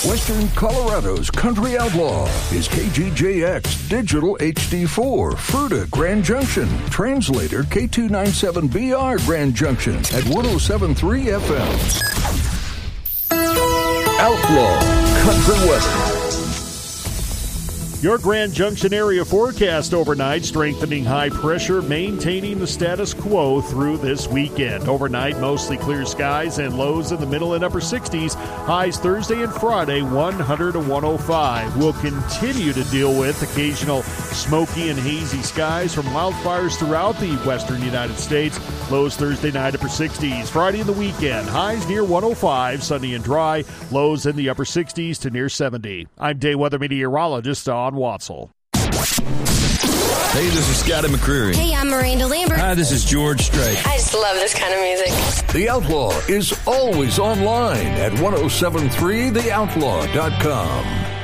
Western Colorado's Country Outlaw is KGJX Digital HD4, Fruita Grand Junction, Translator K297BR Grand Junction at 107.3 FM. Outlaw Country Western. Your Grand Junction area forecast overnight, strengthening high pressure, maintaining the status quo through this weekend. Overnight, mostly clear skies and lows in the middle and upper 60s. Highs Thursday and Friday, 100 to 105. We'll continue to deal with occasional smoky and hazy skies from wildfires throughout the western United States. Lows Thursday night, upper 60s. Friday and the weekend, highs near 105, sunny and dry. Lows in the upper 60s to near 70. I'm day weather meteorologist Don Watzel. Hey, this is Scotty McCreery. Hey, I'm Miranda Lambert. Hi, this is George Strait. I just love this kind of music. The Outlaw is always online at 1073theoutlaw.com.